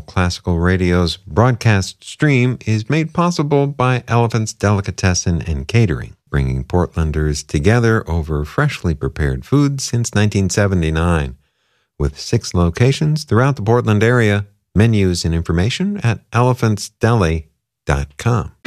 Classical Radio's broadcast stream is made possible by Elephant's Delicatessen and Catering, bringing Portlanders together over freshly prepared food since 1979. With 6 locations throughout the Portland area, menus and information at elephantsdeli.com.